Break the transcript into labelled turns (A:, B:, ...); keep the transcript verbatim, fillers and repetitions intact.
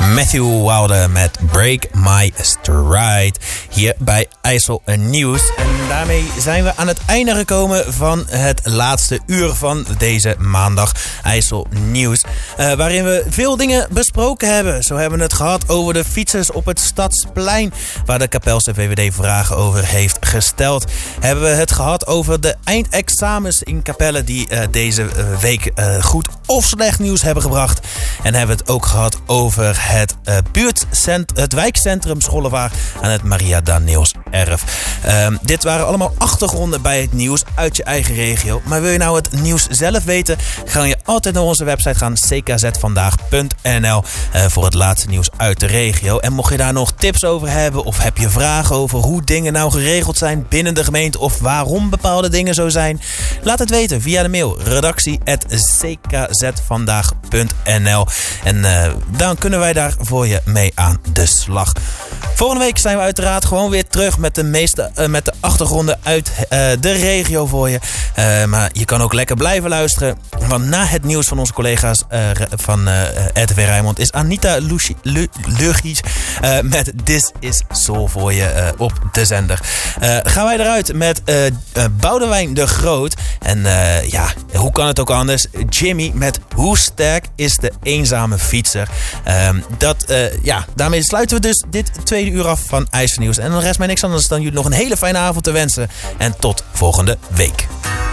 A: Matthew Wilder met Break My Stride. Hier bij IJssel Nieuws. En daarmee zijn we aan het einde gekomen van het laatste uur van deze maandag IJssel Nieuws. Uh, waarin we veel dingen besproken hebben. Zo hebben we het gehad over de fietsers op het Stadsplein, waar de Kapelse V V D vragen over heeft gesteld. Hebben we het gehad over de eindexamens in Capelle die uh, deze uh, week uh, goed of slecht nieuws hebben gebracht. En hebben we het ook gehad over het uh, buurtcent- het wijkcentrum Schollewaard aan het Maria Daniels Erf. Uh, dit waren allemaal achtergronden bij het nieuws uit je eigen regio. Maar wil je nou het nieuws zelf weten, ga je altijd naar onze website gaan, c k z vandaag punt n l, uh, voor het laatste nieuws uit de regio. En mocht je daar nog tips over hebben of heb je vragen over hoe dingen nou geregeld zijn binnen de gemeente of waarom bepaalde dingen zo zijn, laat het weten via de mail redactie apenstaartje c k z vandaag punt n l. En uh, dan kunnen wij daar voor je mee aan de slag. Volgende week zijn we uiteraard gewoon weer terug met de meeste uh, met de achtergronden uit uh, de regio voor je. Uh, maar je kan ook lekker blijven luisteren. Want na het nieuws van onze collega's uh, van uh, R T V Rijnmond is Anita Lugic uh, met This Is Soul voor je uh, op de zender. Uh, gaan wij eruit met uh, uh, Boudewijn de Groot. En uh, ja, hoe kan het ook anders? Jimmy met Hoe sterk is de eenzame fietser? Uh, dat, uh, ja, daarmee sluiten we dus dit tweede uur af van IJssel Nieuws. En dan rest mij niks anders dan jullie nog een hele fijne avond te wensen. En tot volgende week.